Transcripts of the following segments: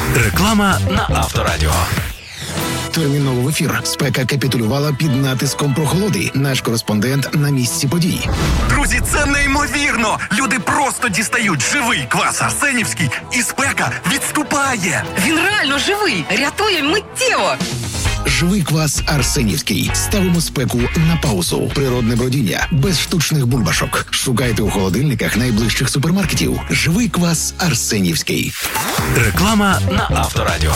Реклама на Авторадіо. Терміново в ефір. Спека капітулювала під натиском прохолоди. Наш кореспондент на місці подій. Друзі, це неймовірно! Люди просто дістають живий квас арсенівський, і спека відступає. Він реально живий! Рятує миттєво! Живий квас арсенівський. Ставимо спеку на паузу. Природне бродіння. Без штучних бульбашок. Шукайте у холодильниках найближчих супермаркетів. Живий квас арсенівський. Реклама на Авторадіо.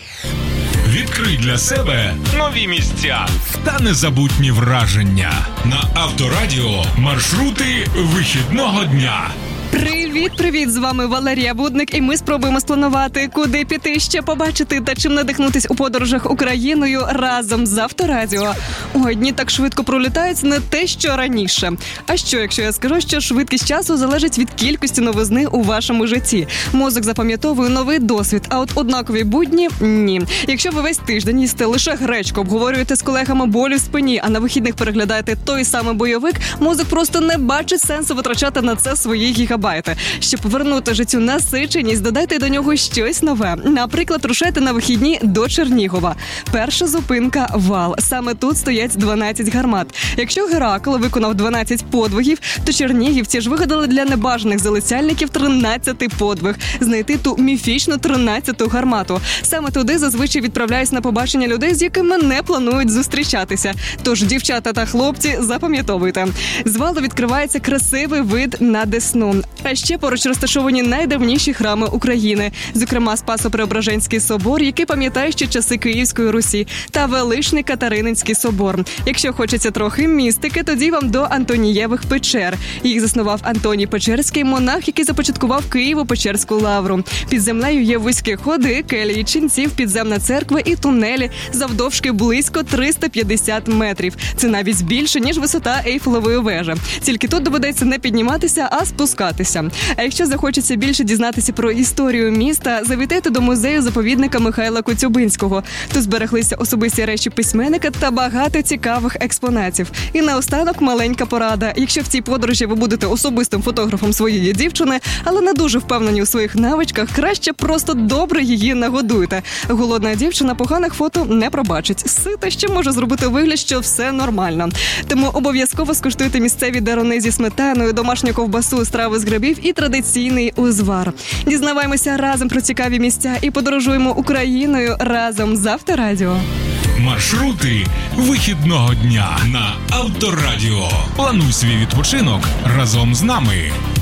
Відкрий для себе нові місця та незабутні враження. На Авторадіо маршрути вихідного дня. Привіт! З вами Валерія Будник, і ми спробуємо спланувати, куди піти, ще побачити та чим надихнутись у подорожах Україною разом з Авторадіо. Ой, дні так швидко пролітають, не те, що раніше. А що, якщо я скажу, що швидкість часу залежить від кількості новизни у вашому житті? Мозок запам'ятовує новий досвід, а от однакові будні – ні. Якщо ви весь тиждень їсте лише гречку, обговорюєте з колегами болі в спині, а на вихідних переглядаєте той самий бойовик, мозок просто не бачить сенсу витрачати на це свої гігабайти. Щоб повернути життю насиченість, додайте до нього щось нове. Наприклад, рушайте на вихідні до Чернігова. Перша зупинка – Вал. Саме тут стоять 12 гармат. Якщо Геракл виконав 12 подвигів, то чернігівці ж вигадали для небажаних залицяльників 13-й подвиг – знайти ту міфічну 13-ту гармату. Саме туди зазвичай відправляють на побачення людей, з якими не планують зустрічатися. Тож, дівчата та хлопці, запам'ятовуйте. З Валу відкривається красивий вид на Десну. А ще поруч розташовані найдавніші храми України, зокрема Спасо-Преображенський собор, який пам'ятає ще часи Київської Русі, та Величний Катерининський собор. Якщо хочеться трохи містики, тоді вам до Антонієвих печер. Їх заснував Антоній Печерський, монах, який започаткував Києво-Печерську лавру. Під землею є вузькі ходи, келії ченців, підземна церква і тунелі завдовжки близько 350 метрів. Це навіть більше, ніж висота Ейфелевої вежі. Тільки тут доведеться не підніматися, а спускатися. А якщо захочеться більше дізнатися про історію міста, завітайте до музею-заповідника Михайла Коцюбинського. Тут збереглися особисті речі письменника та багато цікавих експонатів. І наостанок маленька порада. Якщо в цій подорожі ви будете особистим фотографом своєї дівчини, але не дуже впевнені у своїх навичках, краще просто добре її нагодуйте. Голодна дівчина поганих фото не пробачить. Сита ще може зробити вигляд, що все нормально. Тому обов'язково скуштуйте місцеві деруни зі сметаною, домашню ковбасу, страви з грибів і традиційний узвар. Дізнаваємося разом про цікаві місця і подорожуємо Україною разом з Авторадіо. Маршрути вихідного дня на Авторадіо. Плануй свій відпочинок разом з нами.